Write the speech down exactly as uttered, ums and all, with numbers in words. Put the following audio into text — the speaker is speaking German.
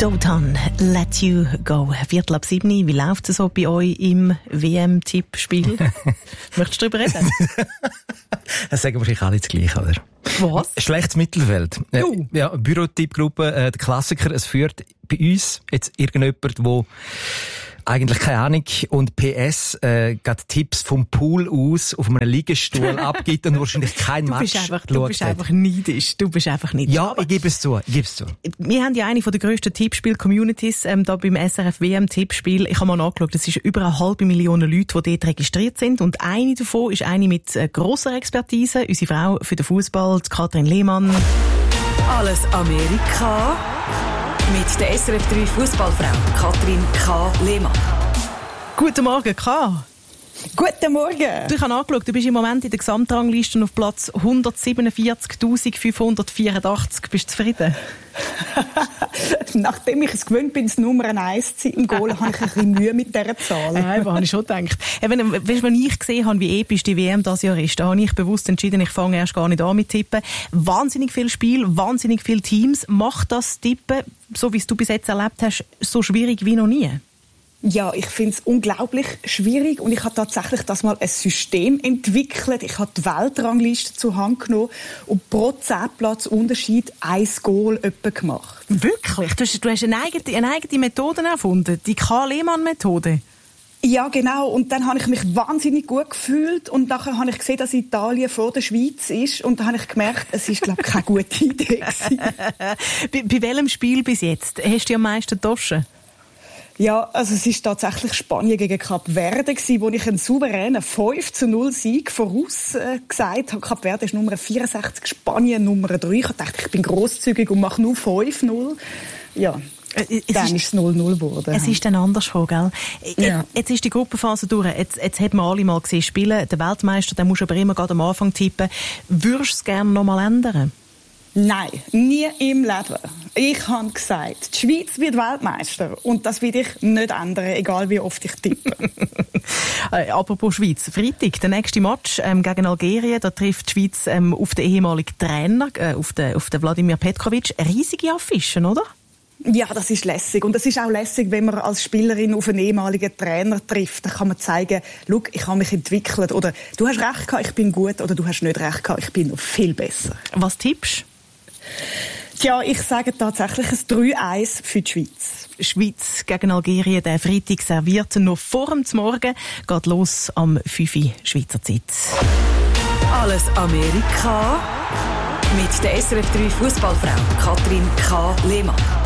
Dotan, Let You Go. Viertel ab sieben. Wie läuft es so bei euch im W M-Tippspiel? Möchtest du darüber reden? Das sagen wahrscheinlich alle das Gleiche, oder? Was? Schlechtes Mittelfeld. Äh, Oh. ja, Bürotippgruppe, äh, der Klassiker. Es führt bei uns jetzt irgendjemand, der eigentlich keine Ahnung und P S äh, gerade Tipps vom Pool aus auf einem Liegestuhl abgibt und wahrscheinlich kein Du Match bist einfach, du bist hat. einfach neidisch. Du bist einfach neidisch. Ja, ich gebe es zu. Ich gebe es zu. Wir haben ja eine von der grössten Tippspiel-Communities ähm, da beim S R F W M-Tippspiel. Ich habe mal nachgeschaut, es ist über eine halbe Million Leute, die dort registriert sind. Und eine davon ist eine mit äh, grosser Expertise, unsere Frau für den Fußball, Katrin Lehmann. Alles Amerika mit der S R F drei Fußballfrau Katrin K. Lehmann. Guten Morgen, K. Guten Morgen. Du, ich habe nachgeschaut, du bist im Moment in der Gesamtrangliste auf Platz hundertsiebenundvierzigtausendfünfhundertvierundachtzig. Bist du zufrieden? Nachdem ich es gewöhnt bin, das Nummer eins zu sein im Goal, habe ich ein bisschen Mühe mit dieser Zahl. Ja, das habe ich schon gedacht. Eben, weißt, wenn ich gesehen habe, wie episch die W M dieses Jahr ist, da habe ich bewusst entschieden, ich fange erst gar nicht an mit Tippen. Wahnsinnig viel Spiel, wahnsinnig viele Teams. Macht das Tippen, so wie es du bis jetzt erlebt hast, so schwierig wie noch nie? Ja, ich finde es unglaublich schwierig und ich habe tatsächlich das mal ein System entwickelt. Ich habe die Weltrangliste zur Hand genommen und pro zehn Platz Unterschied ein Goal etwa gemacht. Wirklich? Du hast, du hast eine, eigene, eine eigene Methode erfunden, die K-Lehmann-Methode. Ja, genau. Und dann habe ich mich wahnsinnig gut gefühlt und nachher habe ich gesehen, dass Italien vor der Schweiz ist und dann habe ich gemerkt, es ist, glaube ich, keine gute Idee gewesen. bei, bei welchem Spiel bis jetzt hast du am meisten Taschen? Ja, also es ist tatsächlich Spanien gegen Kap Verde gewesen, wo ich einen souveränen fünf zu null Sieg vorausgesagt habe. Kap Verde ist Nummer vierundsechzig, Spanien Nummer drei. Ich dachte, ich bin grosszügig und mache nur fünf null. Ja, es dann ist es null null geworden. Es ist dann anders gekommen, gell? Ja. Jetzt ist die Gruppenphase durch. Jetzt, jetzt hat man alle mal gesehen spielen. Der Weltmeister, der muss aber immer gerade am Anfang tippen. Würdest du es gerne noch mal ändern? Nein, nie im Leben. Ich habe gesagt, die Schweiz wird Weltmeister und das will ich nicht ändern, egal wie oft ich tippe. äh, apropos Schweiz, Freitag, der nächste Match ähm, gegen Algerien, da trifft die Schweiz ähm, auf den ehemaligen Trainer, äh, auf den, auf den Wladimir Petkovic. Riesige Affischen, oder? Ja, das ist lässig. Und es ist auch lässig, wenn man als Spielerin auf einen ehemaligen Trainer trifft. Dann kann man zeigen, schau, ich habe mich entwickelt. Oder du hast recht gehabt, ich bin gut. Oder du hast nicht recht gehabt, ich bin noch viel besser. Was tippst du? Tja, ich sage tatsächlich ein drei eins für die Schweiz. Schweiz gegen Algerien, der Freitag serviert noch vor dem Morgen. Geht los am fünf Uhr Schweizer Zeit. Alles Amerika mit der S R F drei Fußballfrau Katrin K. Lehmann.